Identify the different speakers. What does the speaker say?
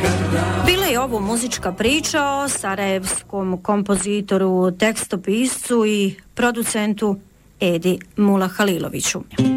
Speaker 1: Bila je ovo muzička priča o sarajevskom kompozitoru, tekstopiscu i producentu Edi Mulahaliloviću.